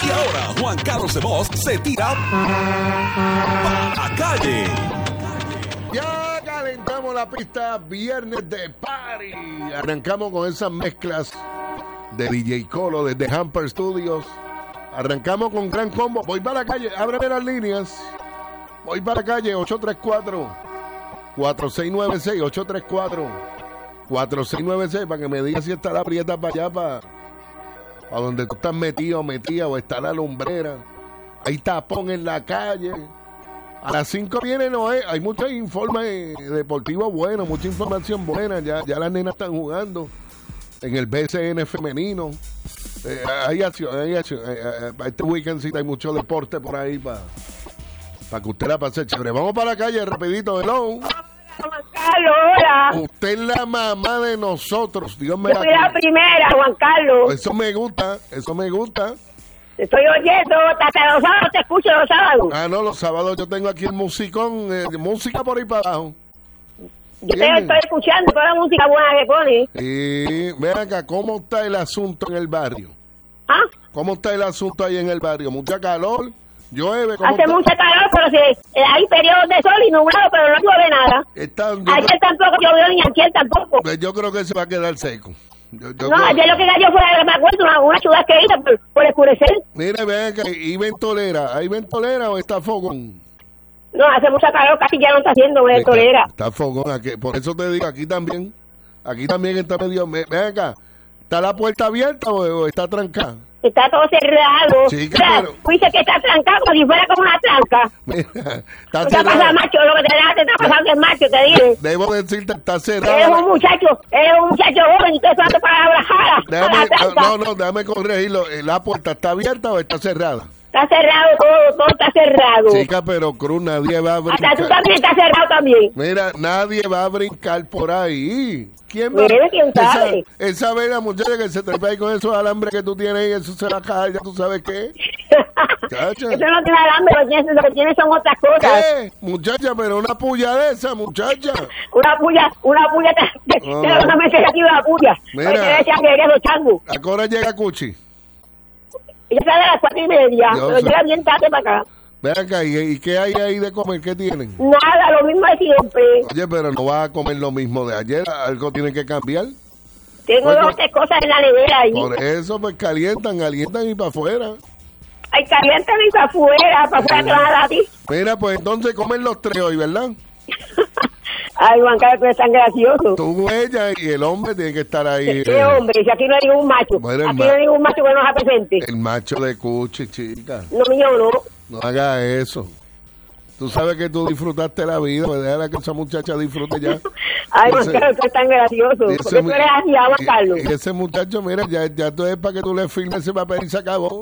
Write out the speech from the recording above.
Y ahora Juan Carlos de Bosch se tira para la calle. Ya calentamos la pista, viernes de party. Arrancamos con esas mezclas de DJ Colo desde Hamper Studios. Arrancamos con gran combo. Voy para la calle, ábreme las líneas. Voy para la calle, 834-4696, 834-4696, para que me digas si está la prieta para allá, para donde tú estás metido o metida, o está la lumbrera. Hay tapón en la calle. A las 5 viene Noé. Hay muchos informes deportivos buenos, mucha información buena. Ya las nenas están jugando en el BCN femenino. Hay acción. Este weekendcito hay mucho deporte por ahí para que usted la pase chévere. Vamos para la calle, rapidito. Hello. Juan Carlos, hola. Usted es la mamá de nosotros. Dios me Yo fui la primera, Juan Carlos. Eso me gusta. Te estoy oyendo, hasta los sábados te escucho los sábados. Ah, no, los sábados yo tengo aquí el musicón, música por ahí para abajo. Yo te estoy escuchando toda la música buena que pone. Y ven acá, ¿cómo está el asunto en el barrio? ¿Ah? ¿Cómo está el asunto ahí en el barrio? ¿Mucha calor? ¿Llueve? Hace mucha calor, pero hay periodos de sol y nublado, pero no llueve nada. Ayer tampoco llovió ni ayer tampoco. Yo creo que se va a quedar seco. Ayer lo que cayó fue, me acuerdo, una chubasquerita por escurecer. Mire, ven acá, ¿y ventolera? ¿Hay ventolera o está fogón? No, hace mucha calor, casi ya no está haciendo ventolera. Está fogón, aquí, por eso te digo, aquí también está medio... Ven acá, ¿está la puerta abierta o está trancada? Está todo cerrado. Chica, pero... Dice que está trancado como si fuera como una tranca. Mira, está cerrado. Macho, lo que te está pasando es macho, te dije. Debo decirte, está cerrado. Eres un muchacho joven y tú estás para la déjame corregirlo. ¿La puerta está abierta o está cerrada? Está cerrado todo está cerrado. Chica, pero Cruz, nadie va a brincar. Hasta tú también estás cerrado también. Mira, nadie va a brincar por ahí. ¿Quién va? ¿Quién sabe? Esa vela, muchacha, que se trepa ahí con esos alambres que tú tienes y eso se va a caer, ya tú sabes qué. Eso no tiene alambre, lo que tiene son otras cosas. Muchacha, pero una puya de esa, muchacha. Una puya, te vas a meter aquí una puya. Mira, ¿a qué hora llega Cuchi? Ella sale a las 4:30, pero llega bien tarde para acá. Ven acá, ¿y qué hay ahí de comer? ¿Qué tienen? Nada, lo mismo de siempre. Oye, pero no vas a comer lo mismo de ayer, algo tiene que cambiar. Tengo dos o tres cosas en la nevera ahí. Por eso, pues calientan y para afuera. Ay, calientan y para afuera te van a dar a ti. Mira, pues entonces comen los tres hoy, ¿verdad? Ay, Juan Carlos, tú eres tan gracioso. Tú, ella y el hombre tienen que estar ahí. ¿Qué hombre? Si aquí no hay ningún macho. Bueno, aquí no hay ningún macho que nos presente. El macho de Cuchi, chica. No, mío, no. No haga eso. Tú sabes que tú disfrutaste la vida, pues déjala que esa muchacha disfrute ya. Ay, Juan Carlos, tú eres tan gracioso. ¿Por qué tú eres así, Juan Carlos? Ese muchacho, mira, ya tú es para que tú le firmes ese papel y se acabó.